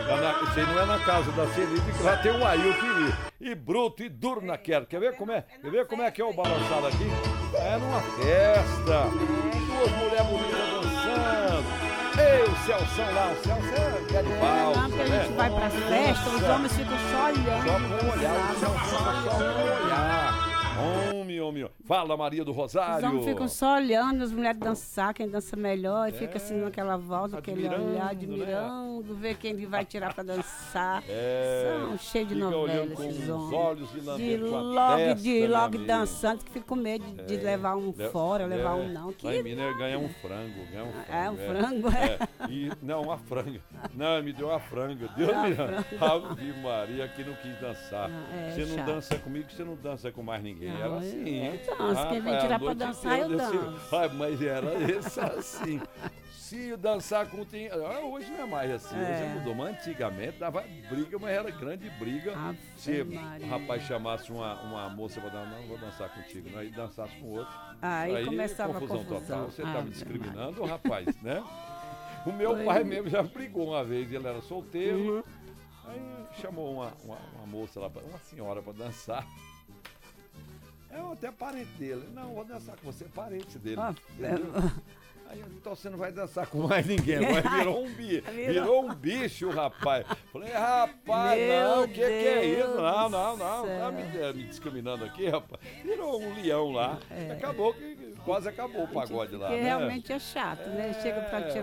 Isso aí não é na casa da Celide, que lá tem o Ailton e bruto e duro na queda. Quer ver como é? Quer ver como é que é o balançado aqui? É numa festa. Duas mulheres bonitas dançando. Ei, o Celção lá, o Celção é Garibaldi. Não, porque a gente vai pra festa, os homens ficam só olhando. Só com o olhar, o Celção só com o olhar. Homem. Fala, Maria do Rosário. Os homens ficam só olhando, as mulheres dançar, quem dança melhor, e fica assim naquela volta, aquele olhar, admirando, ver quem vai tirar pra dançar. São cheios de novela esses homens. Olhos de logo dançando, que fica com medo de levar um fora, levar um não. Lá em Minas ganha um frango. Um frango, Não, uma franga. Não, me deu uma franga. Deus me Ave Maria, que não quis dançar. Você não dança comigo, você não dança com mais ninguém. Era assim. Quem vem tirar pra dançar, eu danço. Mas era esse assim. Se dançar com hoje não é mais assim, hoje mudou. Mas antigamente dava briga, mas era grande briga. Se o rapaz chamasse uma moça pra dançar, não vou dançar contigo, não, e dançasse com outro. Aí começava a confusão total. Você tá me discriminando, rapaz, né? O meu pai mesmo já brigou uma vez, ele era solteiro. Aí chamou uma moça lá, uma senhora pra dançar. Eu até parente dele. Não, vou dançar com você, parente dele. Aí, então você não vai dançar com mais ninguém. Agora virou um bicho, rapaz. Falei, rapaz, não, o que é isso? Não, tá me discriminando aqui, rapaz. Virou um leão lá. Acabou, quase acabou o pagode lá. Porque né? realmente é chato, né? Chega pra tirar